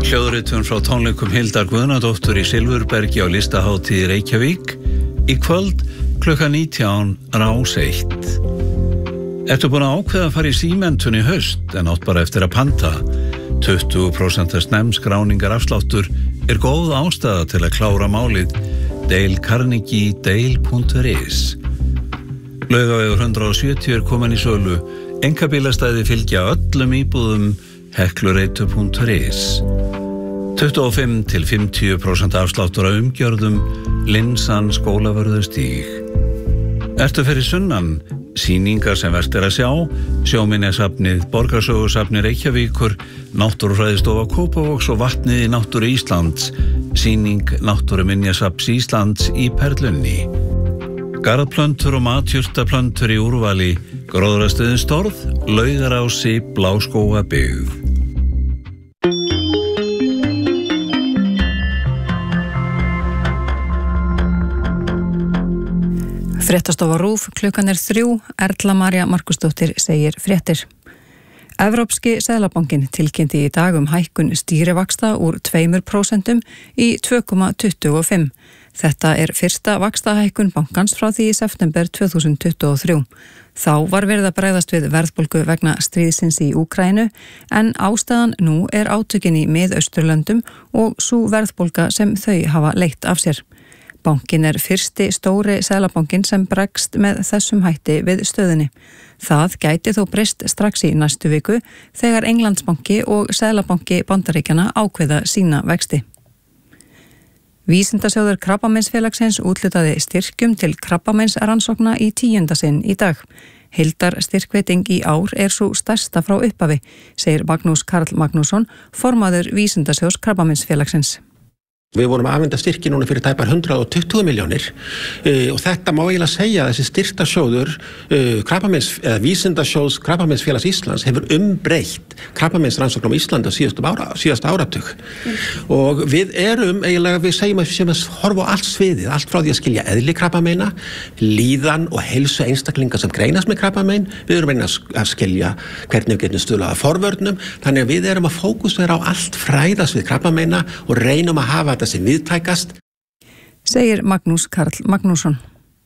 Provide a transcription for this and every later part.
Hljóðritun frá tónleikum Hildar Guðnadóttur í Silfurbergi á Listahátíð Reykjavík í kvöld klukkan 19 Rás 1. Ertu búin að ákveða að fara í símentun í haust en átt bara eftir að panta? 20% snemskráningar afsláttur er góð ástæða til að klára málið. Dale Carnegie Dale.is. Laugavegur 170 er komin í sölu. Einkabílastæði fylgja öllum íbúðum. Heklureitu.is. 25-50% afsláttur á umgjörðum. Linsan Skólavörðustíg. Ertu fyrir sunnan? Sýningar sem vert er að sjá. Sjóminjasafnið, Borgarsögusafni Reykjavíkur, Náttúrufræðistofa Kópavogs og Vatnið í Náttúru Íslands. Sýning Náttúruminjasafns Íslands í Perlunni. Garðplöntur og matjurtaplöntur í úrvali. Gróðrastöðin Storð, Laugarási, Bláskógabyggð. Fréttastofa RÚV, klukkan 3, Erla María Markusdóttir segir fréttir. Evrópski seðlabankinn tilkynnti í dag hækkun stýrivaxta úr 2% í 2,25%. Þetta er fyrsta vaxtahækkun bankans frá því í september 2023. Þá var verið að bregðast við verðbólgu vegna stríðsins í Úkraínu en ástæðan nú er átökin í Miðausturlöndum og sú verðbólga sem þau hafa leitt af sér. Bankinn er fyrsti stóri seðlabankinn sem bregst með þessum hætti við stöðunni. Það gæti þó breyst strax í næstu viku þegar Englandsbanki og Seðlabanki Bandaríkjanna ákveða sína vexti. Vísindasjóður Krabbameinsfélagsins úthlutaði styrkjum til krabbameinsrannsókna í 10. sinn í dag. Heildarstyrkveiting í ár er svo stærsta frá upphafi, segir Magnús Karl Magnússon, formaður Vísindasjóðs Krabbameinsfélagsins. Við vorum að afhenda styrki núna fyrir tæpar 120 milljónir og þetta má eiginlega segja að þessi styrktarsjóður Vísindasjóðs Krabbameinsfélags Íslands hefur umbreytt krabbameinsrannsóknum á Íslandi á síðasta áratug. Og við segjum að við séum að horfa á allt sviðið, allt frá því að skilja eðli krabbameina, líðan og heilsu einstaklinga sem greinast með krabbamein. Við erum að skilja hvernig við getum stuðlað að forvörnum, þannig að við erum að fókusera á allt fræðasvið krabbameina og reynum að hafa þetta sem viðtækast, segir Magnús Karl Magnússon.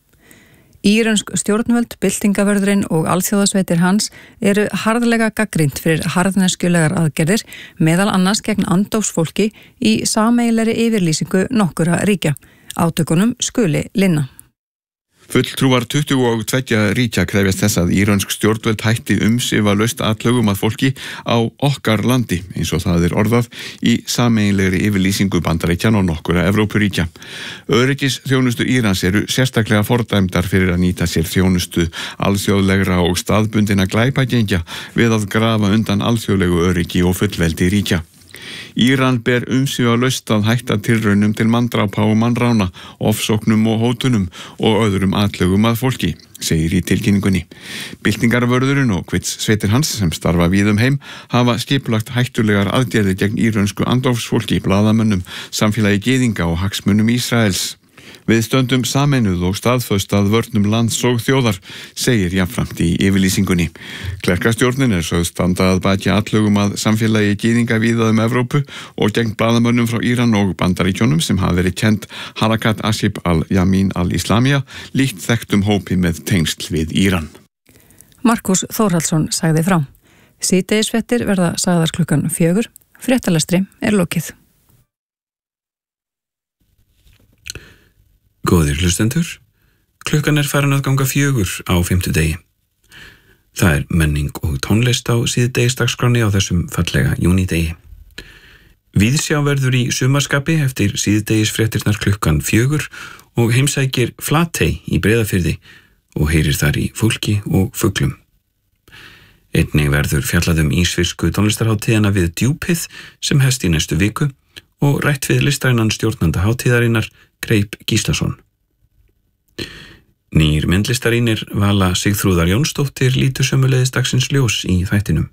Írönsk stjórnvöld, byltingavörðurinn og alþjóðasveitir hans eru harðlega gagnrýnt fyrir harðneskjulegar aðgerðir, meðal annars gegn andófsfólki í sameiginlegri yfirlýsingu nokkurra ríkja. Átökunum skuli linna. Fulltrúar 22 ríkja krefjast þess að írönsk stjórnvöld hætti umsvifalaust atlögum að fólki á okkar landi, eins og það er orðað í sameiginlegri yfirlýsingu Bandaríkjanna og nokkurra Evrópuríkja. Öryggisþjónustu Írans eru sérstaklega fordæmdar fyrir að nýta sér þjónustu alþjóðlegra og staðbundinna glæpagengja við að grafa undan alþjóðlegu öryggi og fullveldi ríkja. Íran ber umsvifalaust að hætta tilraunum til manndrápa og mannrána, ofsóknum og hótunum og öðrum atlögum að fólki, segir í tilkynningunni. Byltingarvörðurinn og sveitir hans sem starfa víðum heim hafa skipulagt hættulegar aðgerðir gegn írönsku andófsfólki, blaðamönnum, samfélagi gyðinga og hagsmunum Ísraels. Við stöndum sameinuð og staðföst að vörnum lands og þjóðar, segir jafnframt í yfirlýsingunni. Klerkastjórnin er sögð standa að baki atlögum að samfélagi gyðinga víða Evrópu og gegn blaðamönnum frá Íran og Bandaríkjónum sem hafa verið kennd Harakat Ashib al-Yamin al-Islamia, líkt þekktum hópi með tengsl við Íran. Markus Þórhallsson sagði frá. Síðdegisfréttir verða sagðar klukkan 4. Fréttalestri er lokið. Góðir hlustendur, klukkan er farin að ganga 4 á 5. degi. Það er menning og tónlist á síðdegisdagskránni á þessum fallega júnidegi. Víðsjá verður í sumarskapi eftir síðdegisfréttirnar klukkan 4 og heimsækir Flatey í Breiðafirði og heyrir þar í fólki og fuglum. Einnig verður fjallað ísfirsku tónlistarhátíðina við Djúpið sem hefst í næstu viku og rætt við listrænan stjórnanda hátíðarinnar Greip Gíslason. Nýr myndlistarínir Vala Sigþrúðar Jónsdóttir lítur sömuleiðis dagsins ljós í þættinum.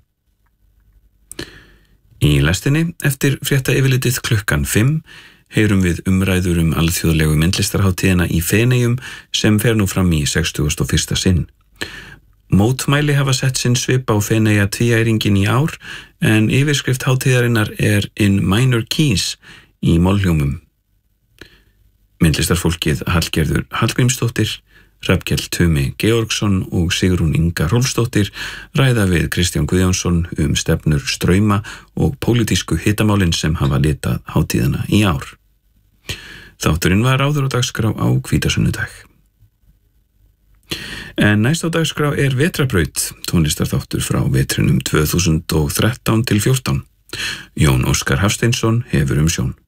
Í lestinni eftir frétta yfirlitið klukkan 5 heyrum við umræður alþjóðlegu myndlistarhátíðina í Feneyjum sem fer nú fram í 61. sinn. Mótmæli hafa sett sinn svip á Feneyja tvíæringin í ár en yfirskrift hátíðarinnar In Minor Keys í mollhljómum. Myndlistarfólkið Hallgerður Hallgrímsdóttir, Hrafnkell Tumi Georgsson og Sigrún Inga Rolfsdóttir ræða við Kristján Guðjónsson stefnur strauma og pólitísku hitamálin sem hafa litað hátíðina í ár. Þátturinn var áður á dagskrá á hvítasunnudag. En næst á dagskrá Vetrarbraut, tónlistarþáttur frá vetrinum 2013 til 14. Jón Óskar Hafsteinsson hefur umsjón.